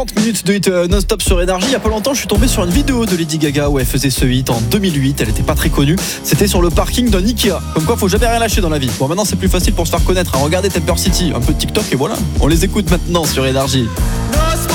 30 minutes de hit non-stop sur Énergie. Il y a pas longtemps, je suis tombé sur une vidéo de Lady Gaga où elle faisait ce hit en 2008. Elle était pas très connue. C'était sur le parking d'un Ikea. Comme quoi, faut jamais rien lâcher dans la vie. Bon, maintenant, c'est plus facile pour se faire connaître. Regardez Temper City, un peu de TikTok et voilà. On les écoute maintenant sur Énergie.